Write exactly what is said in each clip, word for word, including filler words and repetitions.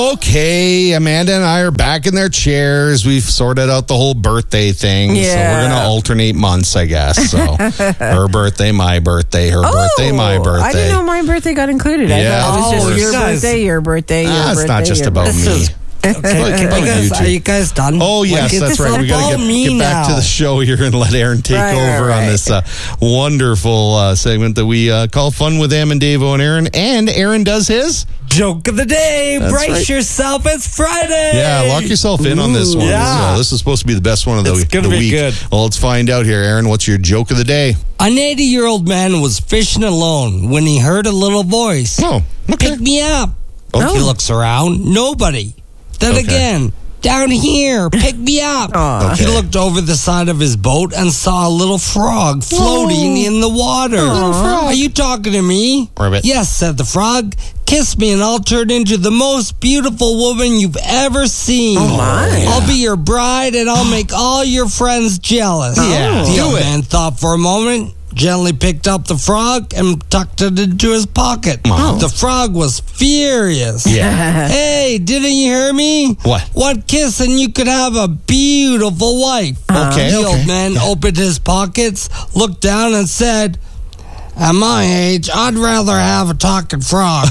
Okay, Amanda and I are back in their chairs. We've sorted out the whole birthday thing. Yeah. So we're going to alternate months, I guess. So her birthday, my birthday, her Oh, birthday, my birthday. I didn't know my birthday got included. Yeah. I thought it was Oh, just you your guys- birthday, your birthday, your Ah, it's birthday. not just your about birthday. me. This is It's okay. about Are you, guys, you two. are you guys done? Oh, yes, Like, get that's this right. We got to all get, me get back to now. the show here and let Aaron take Right, over right, on right. this uh, wonderful uh, segment that we uh, call Fun with Am and Davo and Aaron. And Aaron does his. Joke of the day. That's Brace right. yourself. It's Friday. Yeah, lock yourself in on this one. Yeah. So this is supposed to be the best one of the, It's gonna the be week. good. Well, let's find out here. Aaron, what's your joke of the day? An eighty-year-old man was fishing alone when he heard a little voice. Oh, okay. Pick me up. Oh. He looks around. Nobody. Then Okay. again. Down here. Pick me up. Aw. He Okay. looked over the side of his boat and saw a little frog floating in the water. Are you talking to me? Ribbit. Yes, said the frog. Kiss me and I'll turn into the most beautiful woman you've ever seen. Oh, my. I'll be your bride and I'll make all your friends jealous. Yeah, The do old it. man thought for a moment, gently picked up the frog and tucked it into his pocket. Wow. The frog was furious. Yeah. Hey, didn't you hear me? What? One kiss and you could have a beautiful wife. Okay, The okay. old man opened his pockets, looked down and said, at my age, I'd rather have a talking frog.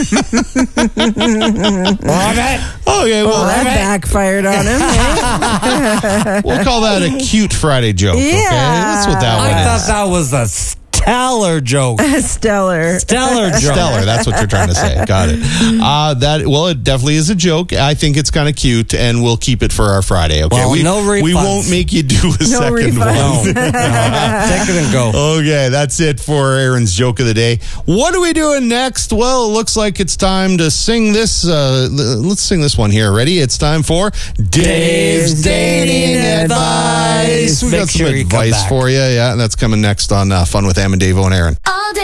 Okay, well, Well, that backfired on him. eh? we'll call that a cute Friday joke. Okay, Yeah. that's what that one I is. thought that was a stellar joke. Stellar. Stellar joke. Stellar, that's what you're trying to say. Got it. Uh, that well, it definitely is a joke. I think it's kind of cute, and we'll keep it for our Friday. Okay, Well, we no we refunds. won't make you do a No second refunds. one. No, no, take it and go. Okay, that's it for Aaron's joke of the day. What are we doing next? Well, it looks like it's time to sing this. Uh, let's sing this one here. Ready? It's time for Dave's Dating Advice. We Make got some sure you come advice back. for you. Yeah, that's coming next on uh, Fun with Am and Davo and Aaron.